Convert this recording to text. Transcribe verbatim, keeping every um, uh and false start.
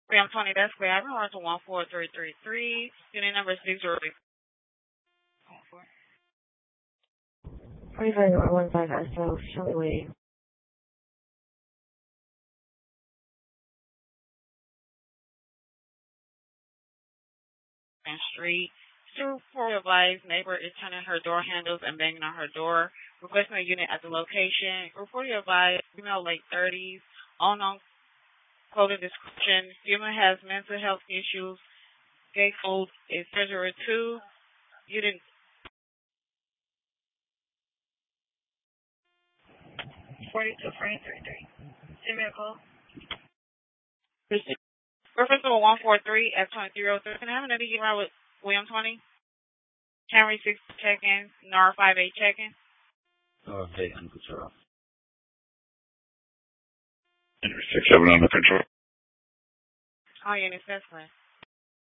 Ram twenty, that's clear. I've been running to one four three three three. Unit number six zero three. forty-five one five S L, show me waiting. Street. Two for advice, neighbor is turning her door handles and banging on her door. Requesting a unit at the location. Report your advice, female late thirties, unknown clothing description. Female has mental health issues. Gay code is zero two. Unit forty-two three three three. Send me a call. reference number one four three F twenty-three oh three. Can I have another unit ride with William twenty? Camry six check-in, N A R five eight check-in. Okay, under control. six seven under control. All units, that's fine.